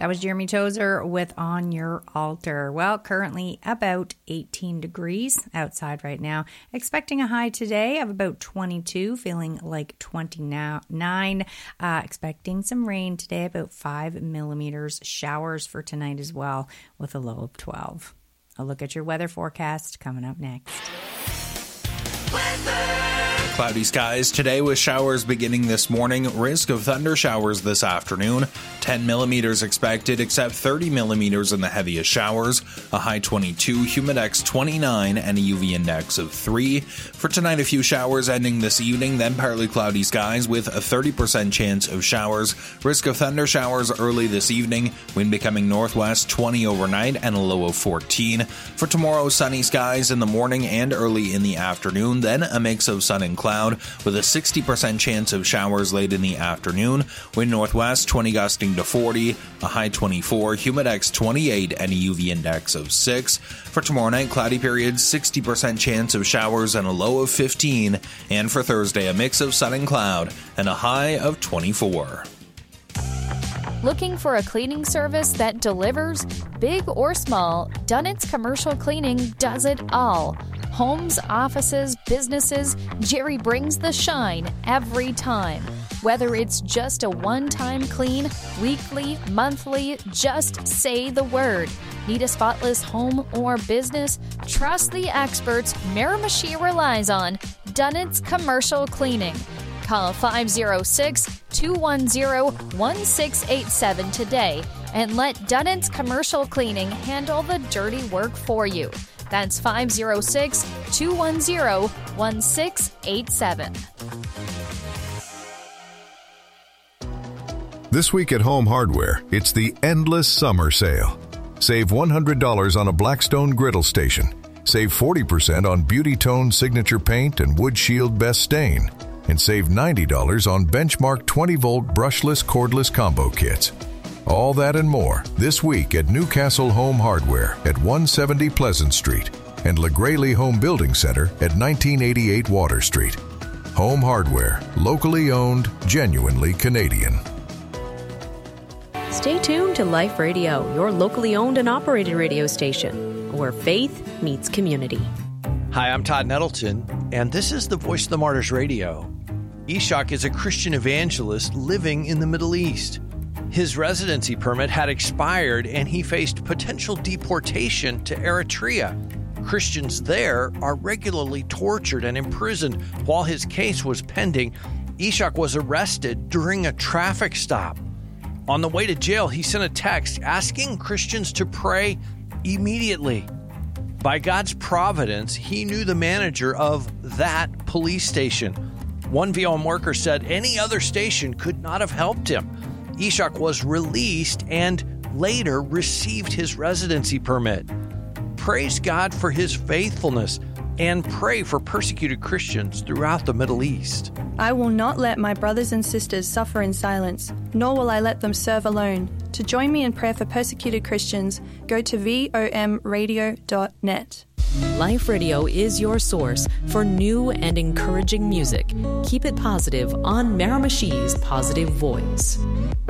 That was Jeremy Tozer with On Your Altar. Well, currently about 18 degrees outside right now. Expecting a high today of about 22, feeling like 29. Expecting some rain today, about 5 millimeters. Showers for tonight as well, with a low of 12. A look at your weather forecast coming up next. Cloudy skies today with showers beginning this morning. Risk of thunder showers this afternoon. 10 millimeters expected, except 30 millimeters in the heaviest showers. A high 22, humidex 29, and a UV index of 3. For tonight, a few showers ending this evening, then partly cloudy skies with a 30% chance of showers. Risk of thunder showers early this evening. Wind becoming northwest 20 overnight and a low of 14. For tomorrow, sunny skies in the morning and early in the afternoon, then a mix of sun and cloud with a 60% chance of showers late in the afternoon. Wind northwest 20 gusting to 40, a high 24, humidex 28, and a UV index of 6. For tomorrow night, cloudy periods, 60% chance of showers and a low of 15. And for Thursday, a mix of sun and cloud and a high of 24. Looking for a cleaning service that delivers? Big or small, Dunnett's Commercial Cleaning does it all. Homes, offices, businesses, Jerry brings the shine every time. Whether it's just a one-time clean, weekly, monthly, just say the word. Need a spotless home or business? Trust the experts Miramichi relies on. Dunnett's Commercial Cleaning. Call 506-210-1687 today and let Dunnett's Commercial Cleaning handle the dirty work for you. That's 506-210-1687. This week at Home Hardware, it's the Endless Summer Sale. Save $100 on a Blackstone griddle station. Save 40% on Beauty Tone Signature Paint and Wood Shield Best Stain. And save $90 on Benchmark 20-volt brushless cordless combo kits. All that and more this week at Newcastle Home Hardware at 170 Pleasant Street and LaGraley Home Building Center at 1988 Water Street. Home Hardware, locally owned, genuinely Canadian. Stay tuned to Life Radio, your locally owned and operated radio station, where faith meets community. Hi, I'm Todd Nettleton, and this is the Voice of the Martyrs Radio. Ishak is a Christian evangelist living in the Middle East. His residency permit had expired, and he faced potential deportation to Eritrea. Christians there are regularly tortured and imprisoned. While his case was pending, Ishak was arrested during a traffic stop. On the way to jail, he sent a text asking Christians to pray immediately. By God's providence, he knew the manager of that police station. One VOM worker said any other station could not have helped him. Ishak was released and later received his residency permit. Praise God for his faithfulness and pray for persecuted Christians throughout the Middle East. I will not let my brothers and sisters suffer in silence, nor will I let them serve alone. To join me in prayer for persecuted Christians, go to vomradio.net. Life Radio is your source for new and encouraging music. Keep it positive on Miramichi's Positive Voice.